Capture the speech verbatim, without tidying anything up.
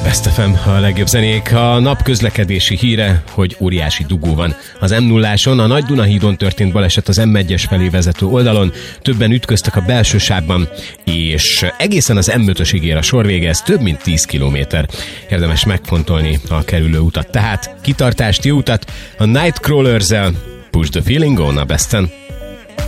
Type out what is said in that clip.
Best ef em, a legjobb zenék. A nap közlekedési híre, hogy óriási dugó van az em nulláson. A Nagy Dunahídon történt baleset az em egyes felé vezető oldalon, többen ütköztek a belső sávban, és egészen az em ötösig ér a sor vége, ez több mint tíz kilométer. Érdemes megfontolni a kerülő utat. Tehát kitartást, jó utat a Nightcrawlers-el, Push the Feeling on a Besten.